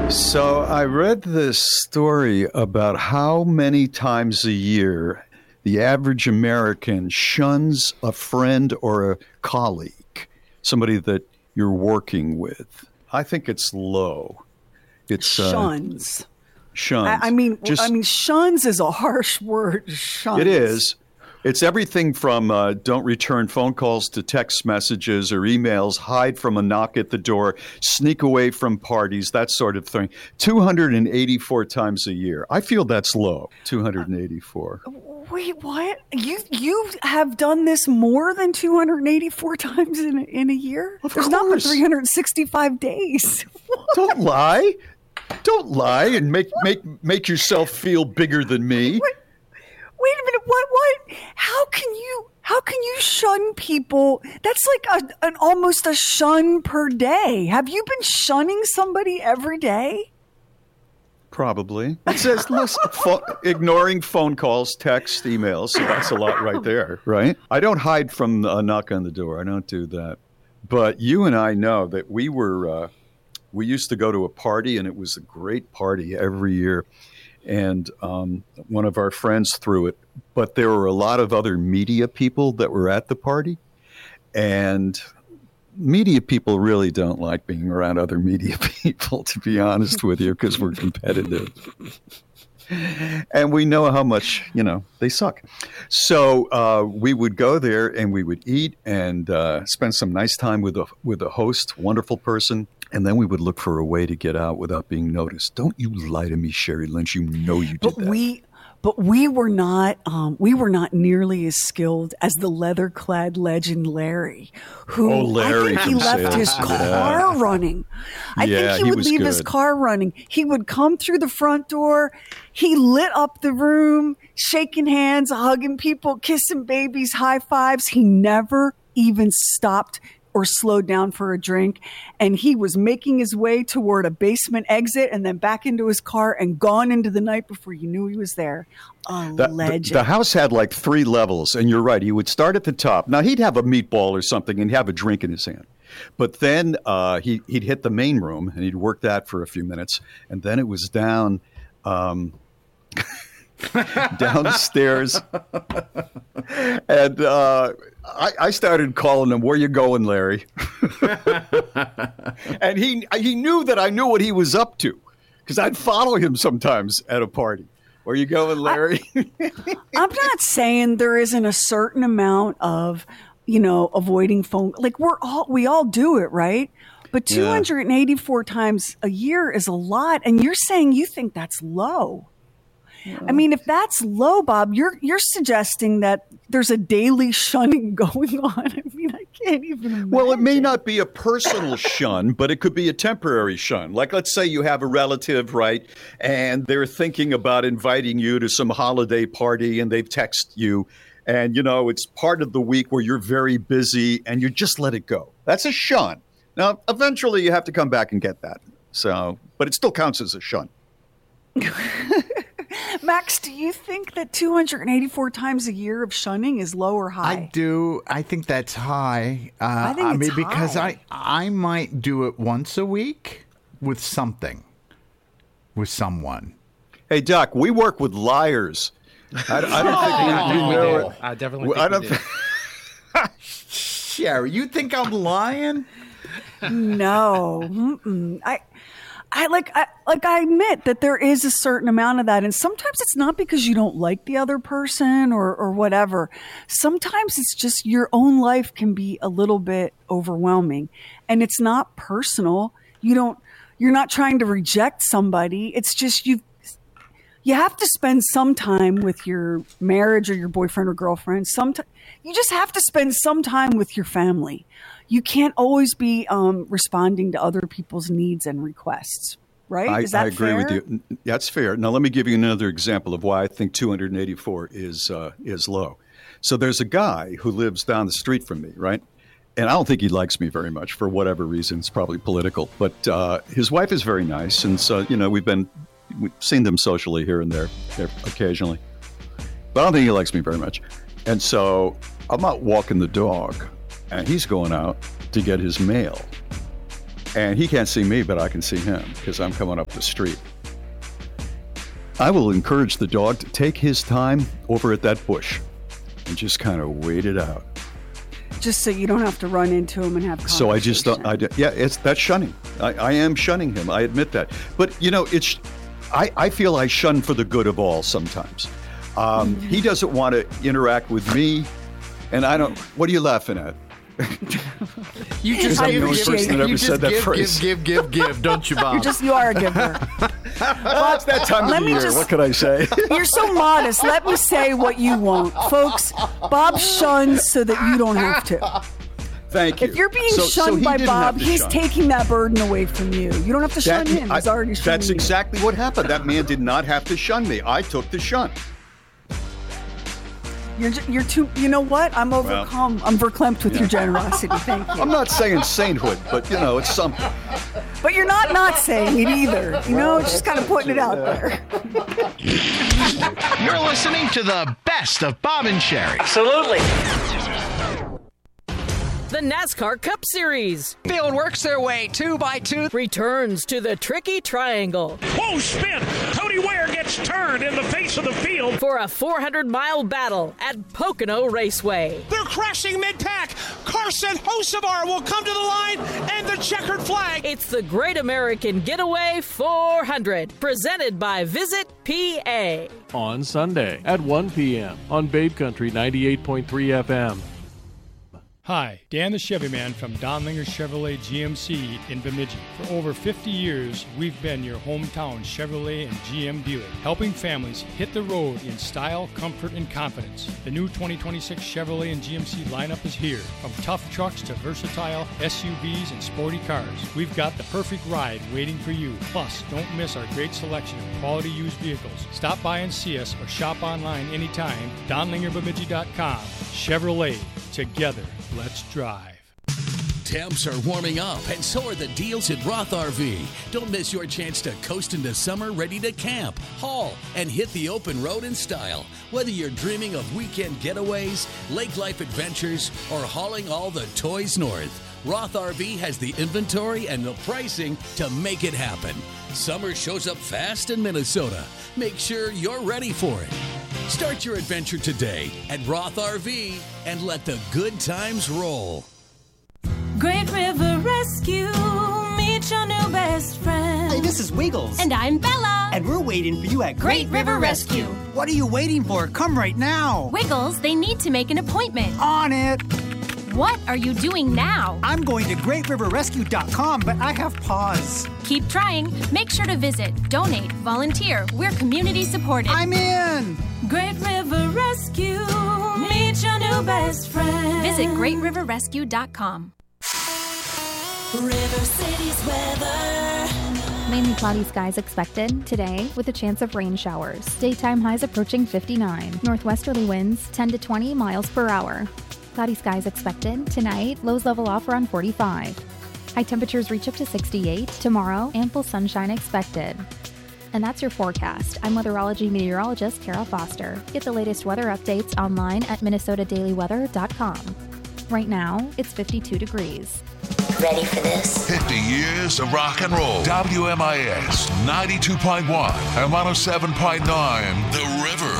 So I read this story about how many times a year the average American shuns a friend or a colleague, somebody that you're working with. I think it's low. It's shuns. Shuns. I mean, shuns is a harsh word. Shuns. It is. It's everything from don't return phone calls to text messages or emails, hide from a knock at the door, sneak away from parties, that sort of thing. 284 times a year. I feel that's low, 284. Wait, what? You have done this more than 284 times in a year? Of There's course. not but 365 days. Don't lie. Don't lie and make yourself feel bigger than me. Wait a minute. What? How can you shun people? That's like an almost a shun per day. Have you been shunning somebody every day? Probably. It says ignoring phone calls, text, emails. So that's a lot right there, right? I don't hide from a knock on the door. I don't do that. But you and I know that we used to go to a party, and it was a great party every year. And one of our friends threw it. But there were a lot of other media people that were at the party. And media people really don't like being around other media people, to be honest with you, because we're competitive. And we know how much, they suck. So we would go there and we would eat and spend some nice time with a host, wonderful person. And then we would look for a way to get out without being noticed. Don't you lie to me, Sherry Lynch. You know you did that. But we were not nearly as skilled as the leather-clad legend Larry, who Larry I think he left his car running. I think he would leave his car running. He would come through the front door. He lit up the room, shaking hands, hugging people, kissing babies, high fives. He never even stopped or slowed down for a drink, and he was making his way toward a basement exit and then back into his car and gone into the night before you knew he was there. Legend. The house had like 3 levels, and you're right. He would start at the top. Now, he'd have a meatball or something and have a drink in his hand. But then he'd hit the main room, and he'd work that for a few minutes, and then it was down downstairs. And I started calling him, "Where you going, Larry?" And he knew that I knew what he was up to, because I'd follow him sometimes at a party. "Where you going, Larry?" I'm not saying there isn't a certain amount of, avoiding phone. Like we all do it, right? But 284 times a year is a lot. And you're saying you think that's low. I mean, if that's low, Bob, you're suggesting that there's a daily shunning going on. I mean, I can't even imagine. Well, it may not be a personal shun, but it could be a temporary shun. Like, let's say you have a relative, right, and they're thinking about inviting you to some holiday party, and they've texted you, and, it's part of the week where you're very busy, and you just let it go. That's a shun. Now, eventually you have to come back and get that. So, but it still counts as a shun. Max, do you think that 284 times a year of shunning is low or high? I do. I think that's high. I think it's high. Because I might do it once a week with something, with someone. Hey, Doc, we work with liars. I don't think we know it. I definitely think we did. Sherry, you think I'm lying? No. Mm-mm. I admit that there is a certain amount of that. And sometimes it's not because you don't like the other person or whatever. Sometimes it's just your own life can be a little bit overwhelming, and it's not personal. You're not trying to reject somebody. It's just you have to spend some time with your marriage or your boyfriend or girlfriend. You just have to spend some time with your family. You can't always be responding to other people's needs and requests, right? Is that I agree fair? with you. That's fair. Now, let me give you another example of why I think 284 is low. So there's a guy who lives down the street from me, right? And I don't think he likes me very much for whatever reason. It's probably political. But his wife is very nice. And so, we've seen them socially here and there occasionally. But I don't think he likes me very much. And so I'm out walking the dog, and he's going out to get his mail. And he can't see me, but I can see him because I'm coming up the street. I will encourage the dog to take his time over at that bush and just kind of wait it out. Just so you don't have to run into him and have conversation. So I just don't. That's shunning. I am shunning him. I admit that. But I feel I shun for the good of all sometimes. He doesn't want to interact with me, and I don't. What are you laughing at? You just I'm the only person that ever said that phrase. Give, don't you, Bob? You are a giver. It's that time of the year. What could I say? You're so modest. Let me say what you want. Folks, Bob shuns so that you don't have to. Thank you. If you're being shunned by Bob, he's taking that burden away from you. You don't have to shun him. He's already shunned you. That's exactly what happened. That man did not have to shun me. I took the shun. You're too. You know what? I'm overcome. I'm verklempt with your generosity. Thank you. I'm not saying sainthood, but it's something. But you're not saying it either. It's just kind of putting it out there. You're listening to the best of Bob and Sherry. Absolutely. The NASCAR Cup Series Field works their way 2x2. returns to the Tricky Triangle. Whoa, spin! Cody Ware gets turned in the face of the field. For a 400-mile battle at Pocono Raceway. They're crashing mid-pack. Carson Hocevar will come to the line and the checkered flag. It's the Great American Getaway 400, presented by Visit PA. On Sunday at 1 p.m. on Babe Country 98.3 FM. Hi, Dan the Chevy Man from Donlinger Chevrolet GMC in Bemidji. For over 50 years, we've been your hometown Chevrolet and GM dealer, helping families hit the road in style, comfort, and confidence. The new 2026 Chevrolet and GMC lineup is here. From tough trucks to versatile SUVs and sporty cars, we've got the perfect ride waiting for you. Plus, don't miss our great selection of quality used vehicles. Stop by and see us or shop online anytime. DonlingerBemidji.com. Chevrolet. Together, let's drive. Temps are warming up, and so are the deals at Roth RV. Don't miss your chance to coast into summer ready to camp, haul, and hit the open road in style. Whether you're dreaming of weekend getaways, lake life adventures, or hauling all the toys north, Roth RV has the inventory and the pricing to make it happen. Summer shows up fast in Minnesota. Make sure you're ready for it. Start your adventure today at Roth RV and let the good times roll. Great River Rescue, meet your new best friend. Hey, this is Wiggles. And I'm Bella. And we're waiting for you at Great River Rescue. What are you waiting for? Come right now. Wiggles, they need to make an appointment. On it. What are you doing now? I'm going to GreatRiverRescue.com, but I have pause. Keep trying. Make sure to visit, donate, volunteer. We're community supported. I'm in. Great River Rescue, meet your new best friend. Visit GreatRiverRescue.com. River City's weather. Mainly cloudy skies expected today with a chance of rain showers. Daytime highs approaching 59. Northwesterly winds 10 to 20 miles per hour. Cloudy skies expected tonight. Lows level off around 45. High temperatures reach up to 68. Tomorrow, ample sunshine expected. And that's your forecast. I'm weatherology meteorologist Kara Foster. Get the latest weather updates online at minnesotadailyweather.com. Right now, it's 52 degrees. Ready for this? 50 years of rock and roll. WMIS 92.1 and 107.9 The River.